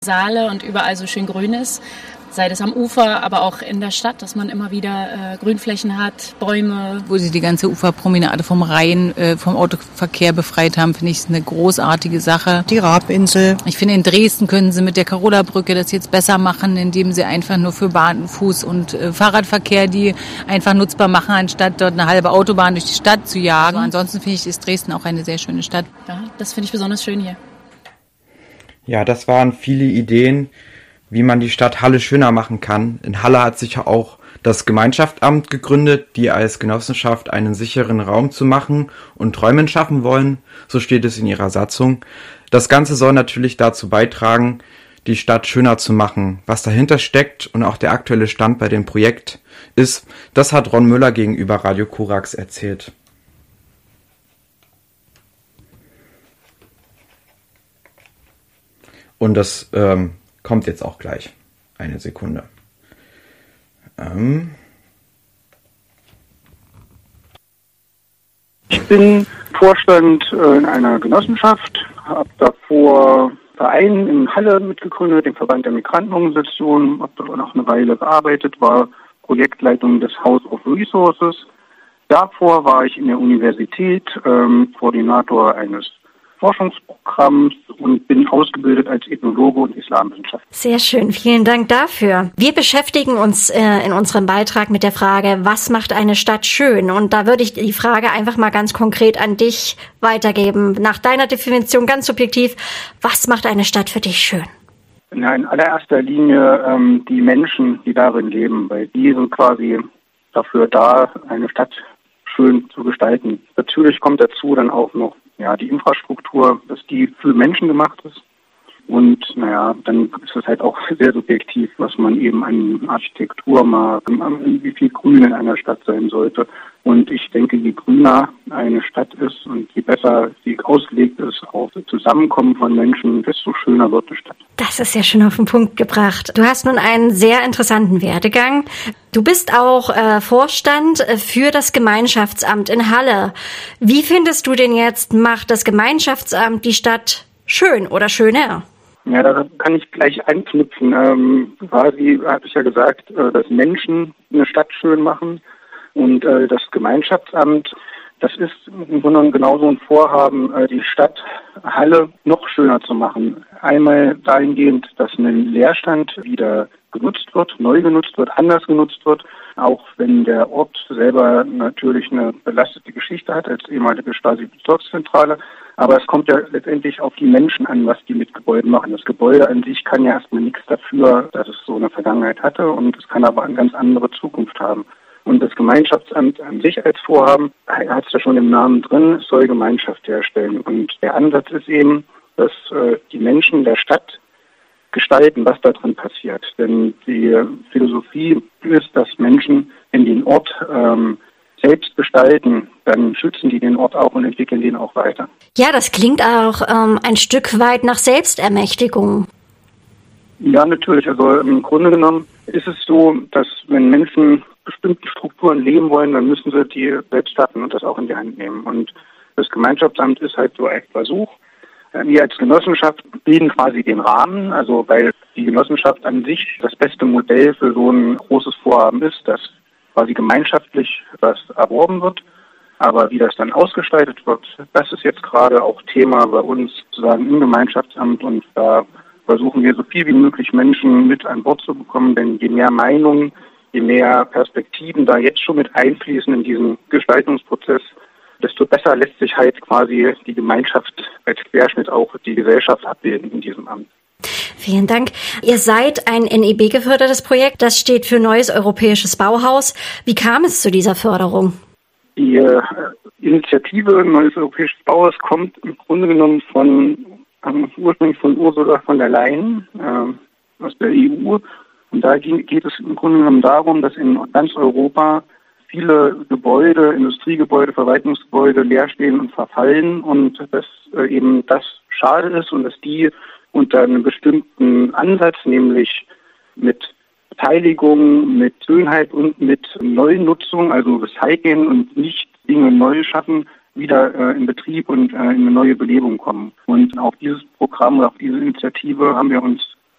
Saale und überall so schön grün ist. Sei das am Ufer, aber auch in der Stadt, dass man immer wieder Grünflächen hat, Bäume. Wo sie die ganze Uferpromenade vom Rhein, vom Autoverkehr befreit haben, finde ich eine großartige Sache. Die Rabinsel. Ich finde, in Dresden können sie mit der Karola-Brücke das jetzt besser machen, indem sie einfach nur für Bahn-, Fuß- und Fahrradverkehr die einfach nutzbar machen, anstatt dort eine halbe Autobahn durch die Stadt zu jagen. Ansonsten finde ich, ist Dresden auch eine sehr schöne Stadt. Ja, das finde ich besonders schön hier. Ja, das waren viele Ideen, wie man die Stadt Halle schöner machen kann. In Halle hat sich ja auch das Gemeinschaftsamt gegründet, die als Genossenschaft einen sicheren Raum zu machen und Räume schaffen wollen. So steht es in ihrer Satzung. Das Ganze soll natürlich dazu beitragen, die Stadt schöner zu machen. Was dahinter steckt und auch der aktuelle Stand bei dem Projekt ist, das hat Ron Müller gegenüber Radio Korax erzählt. Und das kommt jetzt auch gleich. Eine Sekunde. Ich bin Vorstand in einer Genossenschaft, habe davor Verein in Halle mitgegründet, den Verband der Migrantenorganisationen, habe dort auch noch eine Weile gearbeitet, war Projektleitung des House of Resources. Davor war ich in der Universität Koordinator eines Forschungsprogramms und bin ausgebildet als Ethnologe und Islamwissenschaftler. Sehr schön, vielen Dank dafür. Wir beschäftigen uns in unserem Beitrag mit der Frage, was macht eine Stadt schön? Und da würde ich die Frage einfach mal ganz konkret an dich weitergeben. Nach deiner Definition ganz subjektiv, was macht eine Stadt für dich schön? Ja, in allererster Linie die Menschen, die darin leben, weil die sind quasi dafür da, eine Stadt schön zu gestalten. Natürlich kommt dazu dann auch noch die Infrastruktur, dass die für Menschen gemacht ist. Und dann ist es halt auch sehr subjektiv, was man eben an Architektur mag, wie viel Grün in einer Stadt sein sollte. Und ich denke, je grüner eine Stadt ist und je besser sie ausgelegt ist auf das Zusammenkommen von Menschen, desto schöner wird eine Stadt. Das ist ja schon auf den Punkt gebracht. Du hast nun einen sehr interessanten Werdegang. Du bist auch Vorstand für das Gemeinschaftsamt in Halle. Wie findest du denn jetzt, macht das Gemeinschaftsamt die Stadt schön oder schöner? Ja, da kann ich gleich anknüpfen. Quasi habe ich ja gesagt, dass Menschen eine Stadt schön machen. Und das Gemeinschaftsamt, das ist im Grunde genommen genauso ein Vorhaben, die Stadt Halle noch schöner zu machen. Einmal dahingehend, dass ein Leerstand wieder genutzt wird, neu genutzt wird, anders genutzt wird, auch wenn der Ort selber natürlich eine belastete Geschichte hat als ehemalige Stasi-Bezirkszentrale. Aber es kommt ja letztendlich auf die Menschen an, was die mit Gebäuden machen. Das Gebäude an sich kann ja erstmal nichts dafür, dass es so eine Vergangenheit hatte, und es kann aber eine ganz andere Zukunft haben. Und das Gemeinschaftsamt an sich als Vorhaben hat es ja schon im Namen drin, es soll Gemeinschaft herstellen. Und der Ansatz ist eben, dass die Menschen der Stadt gestalten, was da drin passiert. Denn die Philosophie ist, dass Menschen in den Ort selbst gestalten, dann schützen die den Ort auch und entwickeln den auch weiter. Ja, das klingt auch ein Stück weit nach Selbstermächtigung. Ja, natürlich. Also im Grunde genommen ist es so, dass wenn Menschen bestimmten Strukturen leben wollen, dann müssen sie die selbst schaffen und das auch in die Hand nehmen. Und das Gemeinschaftsamt ist halt so ein Versuch. Wir als Genossenschaft bilden quasi den Rahmen, also weil die Genossenschaft an sich das beste Modell für so ein großes Vorhaben ist, dass quasi gemeinschaftlich was erworben wird. Aber wie das dann ausgestaltet wird, das ist jetzt gerade auch Thema bei uns sozusagen im Gemeinschaftsamt, und da versuchen wir so viel wie möglich Menschen mit an Bord zu bekommen, denn je mehr Meinungen, je mehr Perspektiven da jetzt schon mit einfließen in diesen Gestaltungsprozess, desto besser lässt sich halt quasi die Gemeinschaft als Querschnitt auch die Gesellschaft abbilden in diesem Amt. Vielen Dank. Ihr seid ein NEB-gefördertes Projekt, das steht für Neues Europäisches Bauhaus. Wie kam es zu dieser Förderung? Die Initiative Neues Europäisches Bauhaus kommt im Grunde genommen ursprünglich von Ursula von der Leyen aus der EU. Und da geht es im Grunde genommen darum, dass in ganz Europa viele Gebäude, Industriegebäude, Verwaltungsgebäude leer stehen und verfallen, und dass eben das schade ist und dass die unter einem bestimmten Ansatz, nämlich mit Beteiligung, mit Schönheit und mit Neunutzung, also Recyceln und nicht Dinge neu schaffen, wieder in Betrieb und in eine neue Belebung kommen. Und auf dieses Programm oder auf diese Initiative haben wir uns